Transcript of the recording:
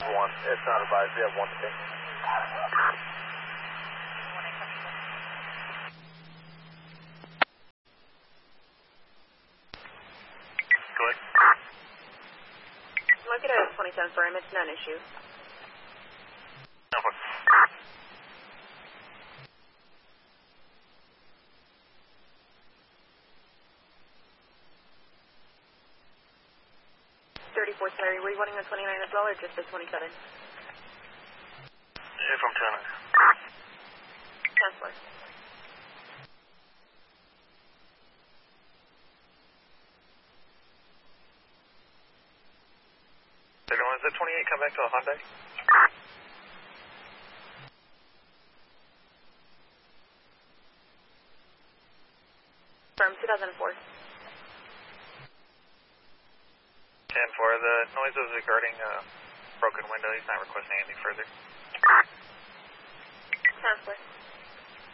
One. It's not advised. We have one today. Go ahead. Look at it 2010 firm. It's not an issue. No, but 34, sorry. Were you wanting the 29 as well, or just the 27? if I'm telling you. Chancellor. Is that 28 come back to a Hyundai? Firm 2004. 10-4. The noises regarding broken window, he's not requesting anything further.